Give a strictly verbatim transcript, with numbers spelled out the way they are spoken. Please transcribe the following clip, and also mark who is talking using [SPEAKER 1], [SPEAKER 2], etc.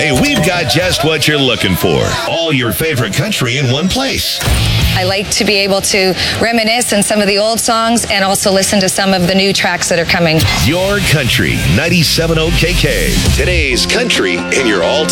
[SPEAKER 1] Hey, we've got just what you're looking for. All your favorite country in one place.
[SPEAKER 2] I like to be able to reminisce on some of the old songs and also listen to some of the new tracks that are coming.
[SPEAKER 1] Your Country, ninety-seven point oh K K. Today's country in your all-time